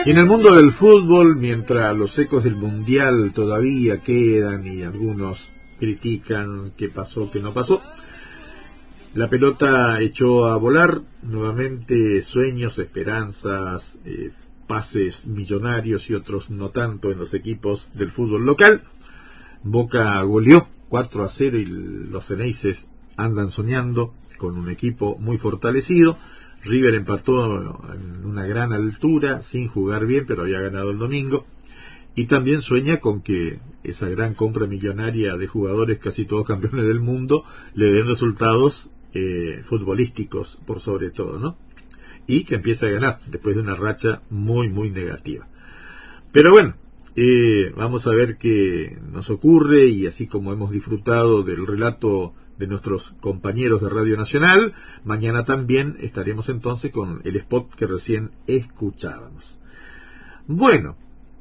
Y en el mundo del fútbol, mientras los ecos del Mundial todavía quedan y algunos critican qué pasó, qué no pasó, la pelota echó a volar nuevamente sueños, esperanzas, pases millonarios y otros no tanto en los equipos del fútbol local. Boca goleó 4-0 y los Ceneices andan soñando con un equipo muy fortalecido. River empató en una gran altura, sin jugar bien, pero había ganado el domingo. Y también sueña con que esa gran compra millonaria de jugadores, casi todos campeones del mundo, le den resultados futbolísticos por sobre todo, ¿no? Y que empiece a ganar después de una racha muy, muy negativa. Pero bueno, vamos a ver qué nos ocurre, y así como hemos disfrutado del relato de nuestros compañeros de Radio Nacional, mañana también estaremos entonces con el spot que recién escuchábamos. Bueno,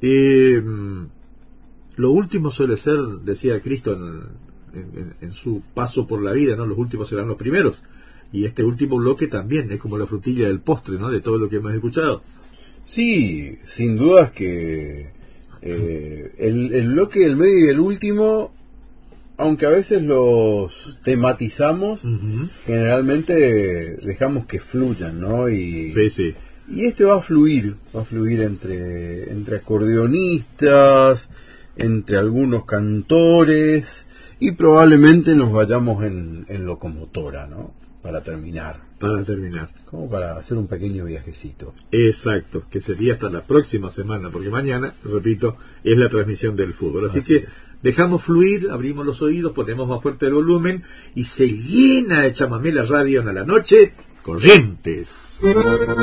lo último suele ser, decía Cristo en su paso por la vida, ¿no? Los últimos serán los primeros, y este último bloque también es como la frutilla del postre, ¿no? De todo lo que hemos escuchado. Sí, sin dudas que el bloque del medio y el último, aunque a veces los tematizamos, generalmente dejamos que fluyan, ¿no? Y este va a fluir entre acordeonistas, entre algunos cantores, y probablemente nos vayamos en locomotora, ¿no? Para terminar. Como para hacer un pequeño viajecito. Exacto, que sería hasta la próxima semana, porque mañana, repito, es la transmisión del fútbol. Así que dejamos fluir, abrimos los oídos, ponemos más fuerte el volumen y se llena de chamamé la radio en la noche. Corrientes.